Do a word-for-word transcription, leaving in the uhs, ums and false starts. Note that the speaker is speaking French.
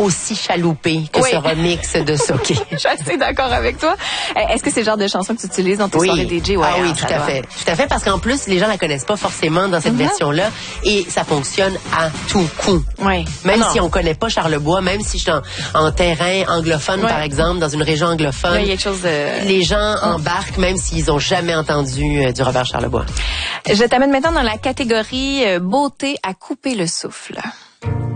aussi chaloupé que Oui. ce remix de Soké. Je suis assez d'accord avec toi. Est-ce que c'est le genre de chanson que tu utilises dans tes Oui. soirées D J? Ouais, ah oui, hein, tout ça à va. fait. Tout à fait, parce qu'en plus, les gens la connaissent pas forcément dans cette Mm-hmm. version-là et ça fonctionne à tout coup. Oui. Même Ah non. si on connaît pas Charlebois, même si je suis en, en terrain anglophone, Ouais. par exemple, dans une région anglophone, Il y a quelque chose de... les gens embarquent même s'ils ont jamais entendu euh, du Robert Charlebois. Je t'amène maintenant dans la catégorie euh, beauté à couper le souffle.